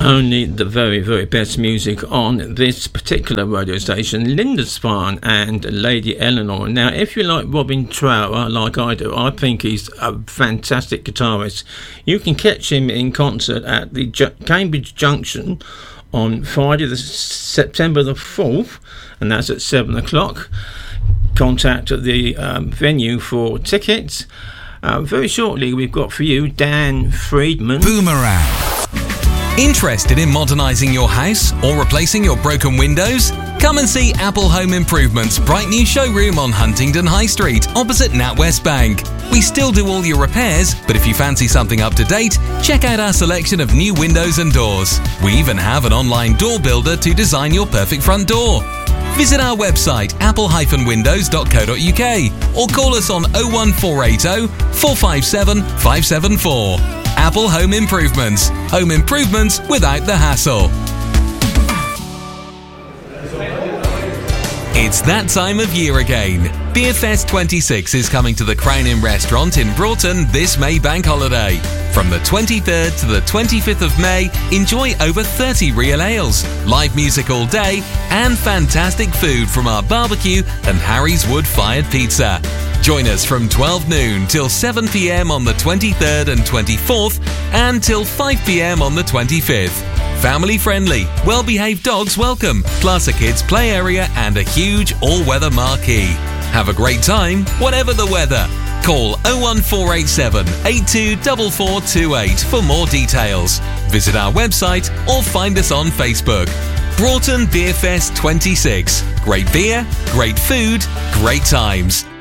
only the very, very best music on this particular radio station, Lindisfarne and Lady Eleanor. Now, if you like Robin Trower, like I do, I think he's a fantastic guitarist. You can catch him in concert at the Cambridge Junction on Friday, September the 4th, and that's at 7 o'clock. Contact the venue for tickets. Very shortly, we've got for you Dan Friedman. Boomerang. Interested in modernising your house or replacing your broken windows? Come and see Apple Home Improvements' bright new showroom on Huntingdon High Street, opposite NatWest Bank. We still do all your repairs, but if you fancy something up to date, check out our selection of new windows and doors. We even have an online door builder to design your perfect front door. Visit our website apple-windows.co.uk or call us on 01480 457 574. Apple Home Improvements. Home improvements without the hassle. It's that time of year again. Beerfest 26 is coming to the Crown Inn restaurant in Broughton this May bank holiday. From the 23rd to the 25th of May, enjoy over 30 real ales, live music all day, and fantastic food from our barbecue and Harry's wood-fired pizza. Join us from 12 noon till 7 p.m. on the 23rd and 24th, and till 5 p.m. on the 25th. Family friendly, well-behaved dogs welcome, plus a kids' play area and a huge all-weather marquee. Have a great time, whatever the weather. Call 01487 824428 for more details. Visit our website or find us on Facebook. Broughton Beerfest 26. Great beer, great food, great times.